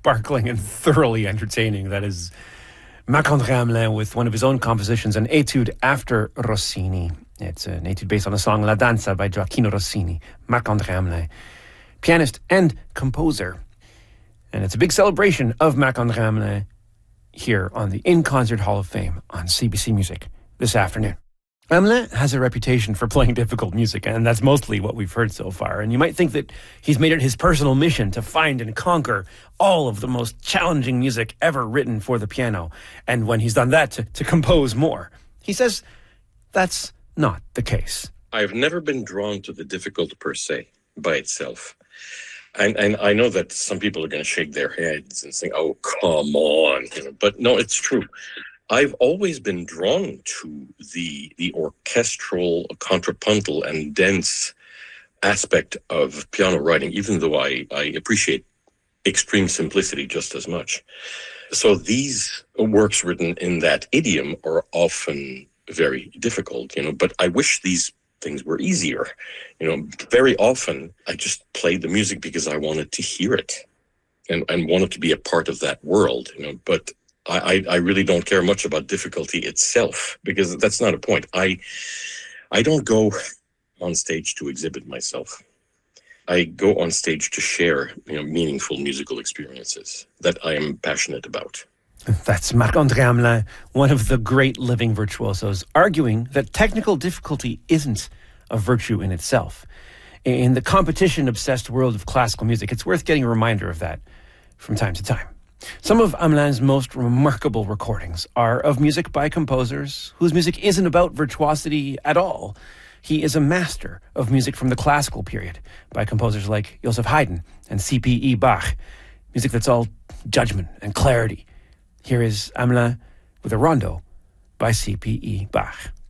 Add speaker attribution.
Speaker 1: sparkling and thoroughly entertaining. That is Marc-André Hamelin with one of his own compositions, an etude after Rossini. It's an etude based on the song La Danza by Gioacchino Rossini. Marc-André Hamelin, pianist and composer. And it's a big celebration of Marc-André Hamelin here on the In Concert Hall of Fame on CBC Music this afternoon. Hamelin has a reputation for playing difficult music, and that's mostly what we've heard so far. And you might think that he's made it his personal mission to find and conquer all of the most challenging music ever written for the piano. And when he's done that, to compose more. He says that's not the case.
Speaker 2: I've never been drawn to the difficult per se, by itself. And I know that some people are going to shake their heads and say, oh, come on. But no, it's true. I've always been drawn to the orchestral, contrapuntal, and dense aspect of piano writing, even though I appreciate extreme simplicity just as much. So these works written in that idiom are often very difficult, but I wish these things were easier. Very often I just played the music because I wanted to hear it and wanted to be a part of that world, but I really don't care much about difficulty itself, because that's not a point. I don't go on stage to exhibit myself. I go on stage to share, meaningful musical experiences that I am passionate about.
Speaker 1: That's Marc-André Hamelin, one of the great living virtuosos, arguing that technical difficulty isn't a virtue in itself. In the competition-obsessed world of classical music, it's worth getting a reminder of that from time to time. Some of Hamelin's most remarkable recordings are of music by composers whose music isn't about virtuosity at all. He is a master of music from the classical period by composers like Joseph Haydn and C.P.E. Bach, music that's all judgment and clarity. Here is Hamelin with a rondo by C.P.E. Bach.